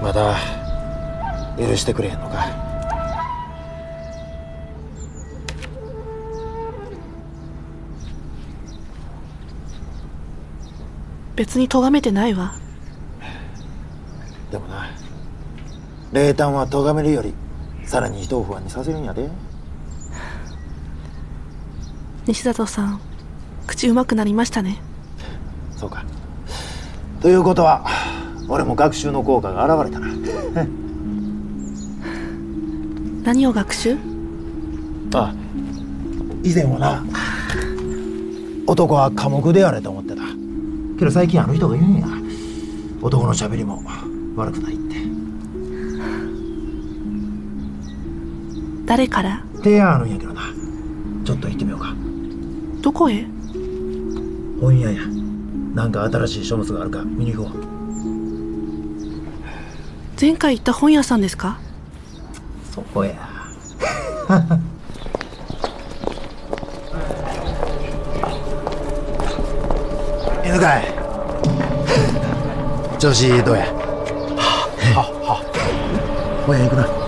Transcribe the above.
まだ許してくれへんのか。 別に咎めてないわ。 でもな、冷淡は咎めるよりさらに人を不安にさせるんやで。 西里さん、口うまくなりましたね。 そうか。ということは俺も学習の効果が現れたな。 何を学習？ ああ、以前はな、男は寡黙であれと思ってたけど、最近あの人が言うんや。男のしゃべりも悪くないって。 誰から？ 提案あるんやけどな、ちょっと行ってみようか。 どこへ？ 本屋や。なんか新しい書物があるか見に行こう。 前回行った本屋さんですか？ そこや。犬飼、調子どうや？はは。本屋行くな。